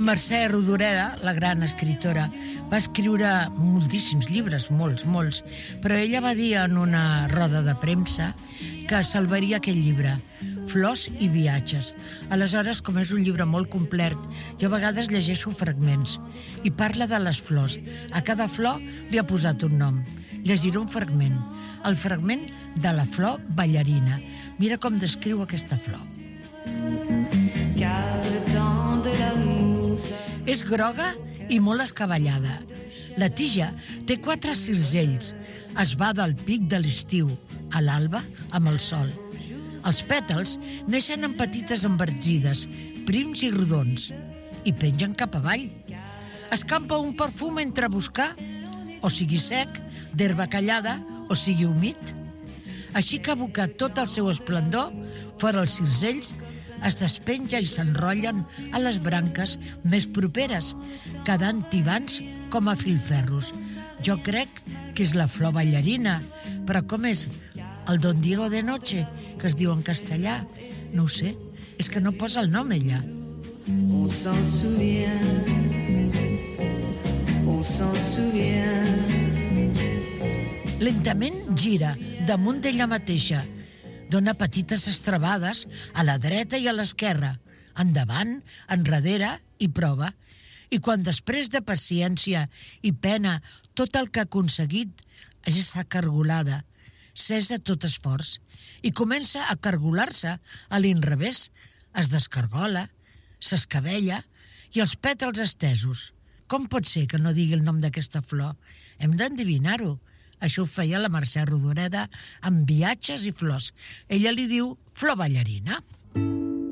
Mercè Rodoreda, la gran escriptora, va escriure moltíssims llibres, molts, però ella va dir en una roda de premsa que salvaria aquest llibre, Flors i viatges. Aleshores, com és un llibre molt complet, jo a vegades llegeixo fragments i parla de les flors. A cada flor li ha posat un nom. Llegiré un fragment, el fragment de la flor ballarina. Mira com descriu aquesta flor. És groga i molt escabellada. La tija té 4 circells. Es va del pic de l'estiu, a l'alba, amb el sol. Els pètals neixen en petites envergides, prims i rodons, i pengen cap avall. Escampa un perfum entre buscar, o sigui sec, d'herba callada, o sigui humit. Així que aboca tot el seu esplendor, fora els circells, es despenja i s'enrotllen a les branques més properes, quedant tibants com a filferros. Jo crec que és la flor ballarina, però com és el Don Diego de Noche, que es diu en castellà? No ho sé, és que no posa el nom ella. On s'en souvient, on s'en souvient. Lentament gira damunt d'ella mateixa, dona petites estrabades a la dreta i a l'esquerra, endavant, enrere i prova. I quan després de paciència i pena tot el que ha aconseguit és acargolada, cesa tot esforç, i comença a cargolar-se a l'inrevés, es descargola, s'escabella i els pètals estesos. Com pot ser que no digui el nom d'aquesta flor? Hem d'endevinar-ho. Això ho feia la Mercè Rodoreda amb Viatges i flors. Ella li diu flor ballarina.